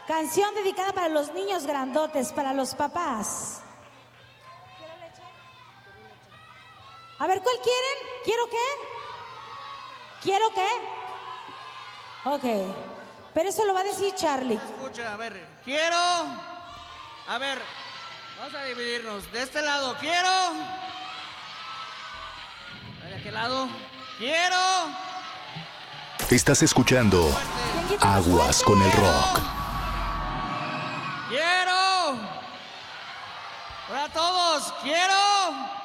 Canción dedicada para los niños grandotes, para los papás. A ver, ¿cuál quieren? ¿Quiero qué? ¿Quiero qué? Ok. Pero eso lo va a decir Charlie. Escucha, a ver, quiero... A ver, vamos a dividirnos. De este lado, quiero... ¿De aquel lado? ¡Quiero! Estás escuchando Aguas con el Rock. ¡Quiero! Para todos, quiero.